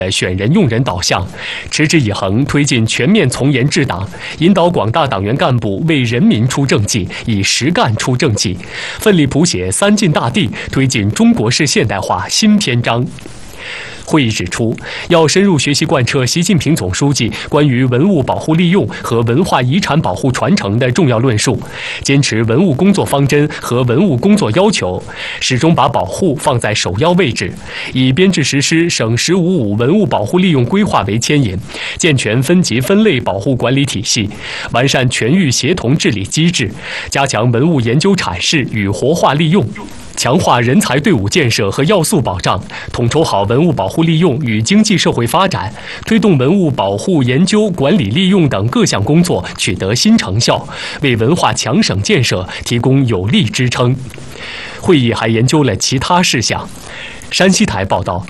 选人用人导向，持之以恒推进全面从严治党，引导广大党员干部为人民出政绩，以实干出政绩，奋力谱写三晋大地，推进中国式现代化新篇章。会议指出，要深入学习贯彻习近平总书记关于文物保护利用和文化遗产保护传承的重要论述，坚持文物工作方针和文物工作要求，始终把保护放在首要位置，以编制实施省“1055”文物保护利用规划为牵引，健全分级分类保护管理体系，完善全域协同治理机制，加强文物研究阐释与活化利用。强化人才队伍建设和要素保障，统筹好文物保护利用与经济社会发展，推动文物保护研究、管理利用等各项工作取得新成效，为文化强省建设提供有力支撑。会议还研究了其他事项。山西台报道。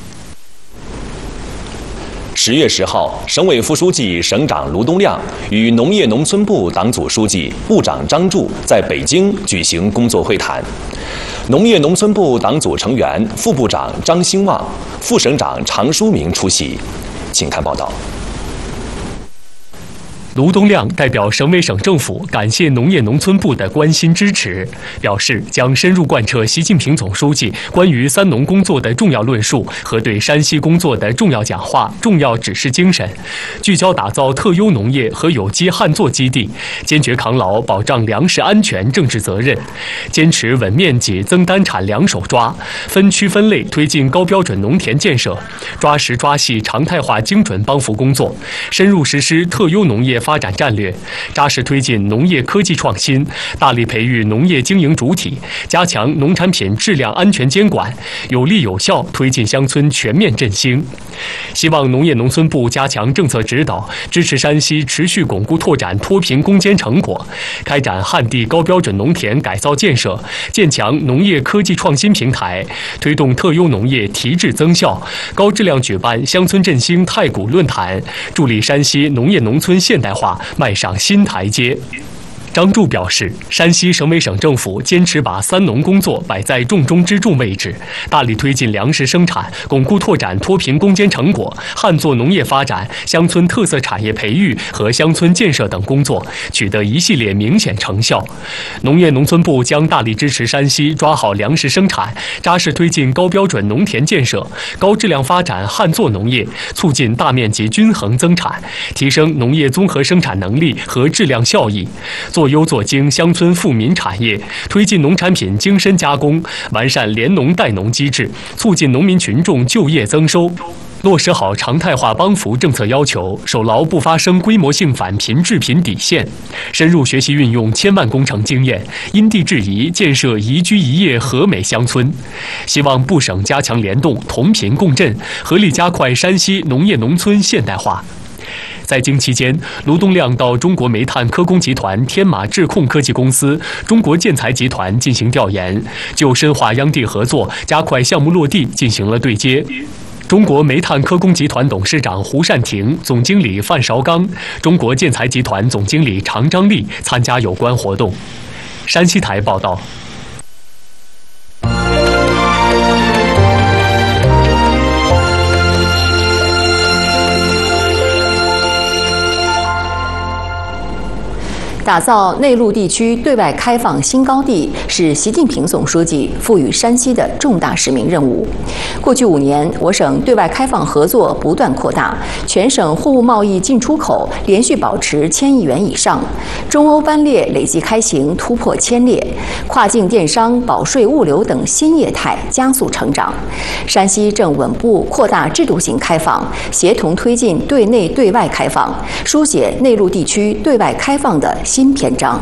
10月10号，省委副书记、省长卢东亮与农业农村部党组书记、部长张柱在北京举行工作会谈。农业农村部党组成员、副部长张兴旺、副省长常书明出席。请看报道。 卢东亮代表省委省政府感谢农业农村部的关心支持，表示将深入贯彻习近平总书记关于三农工作的重要论述和对山西工作的重要讲话、重要指示精神，聚焦打造特优农业和有机旱作基地，坚决扛牢保障粮食安全政治责任，坚持稳面积、增单产两手抓，分区分类推进高标准农田建设，抓实抓细常态化精准帮扶工作，深入实施特优农业发展战略，扎实推进农业科技创新，大力培育农业经营主体，加强农产品质量安全监管，有力有效推进乡村全面振兴。希望农业农村部加强政策指导，支持山西持续巩固拓展脱贫攻坚成果，开展旱地高标准农田改造建设，建强农业科技创新平台，推动特优农业提质增效，高质量举办乡村振兴太古论坛，助力山西农业农村现代化迈上新台阶。张柱表示，山西省委省政府坚持把三农工作摆在重中之重位置，大力推进粮食生产，巩固拓展脱贫攻坚成果，旱作农业发展、乡村特色产业培育和乡村建设等工作取得一系列明显成效。农业农村部将大力支持山西抓好粮食生产，扎实推进高标准农田建设，高质量发展旱作农业，促进大面积均衡增产，提升农业综合生产能力和质量效益，做优做精乡村富民产业，推进农产品精深加工，完善联农带农机制，促进农民群众就业增收。落实好常态化帮扶政策要求，守牢不发生规模性返贫致贫底线，深入学习运用千万工程经验，因地制宜建设宜居宜业和美乡村。希望部省加强联动，同频共振，合力加快山西农业农村现代化。在京期间，卢东亮到中国煤炭科工集团天马智控科技公司、中国建材集团进行调研，就深化央地合作、加快项目落地进行了对接。中国煤炭科工集团董事长胡善庭、总经理范绍刚、中国建材集团总经理常章立参加有关活动。山西台报道。 打造内陆地区对外开放新高地是习近平总书记赋予山西的重大使命任务。过去5年，我省对外开放合作不断扩大，全省货物贸易进出口连续保持1000亿元以上，中欧班列累计开行突破1000列，跨境电商、保税物流等新业态加速成长。山西正稳步扩大制度性开放，协同推进对内对外开放，书写内陆地区对外开放的新篇章。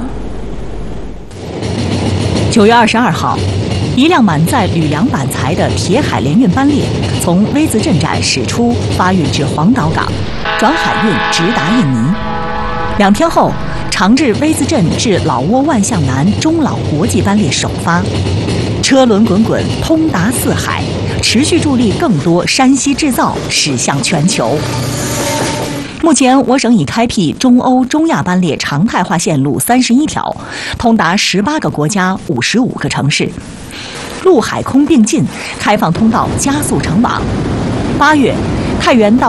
9月22号，一辆满载铝粮板材的铁海联运班列从威淄镇站驶出，发运至黄岛港，转海运直达印尼。2天后，长至威淄镇至老挝万象南中老国际班列首发，车轮滚滚，通达四海，持续助力更多山西制造驶向全球。目前，我省已开辟中欧、中亚班列常态化线路31条，通达18个国家、55个城市，陆海空并进，开放通道加速成网。 8月，太原到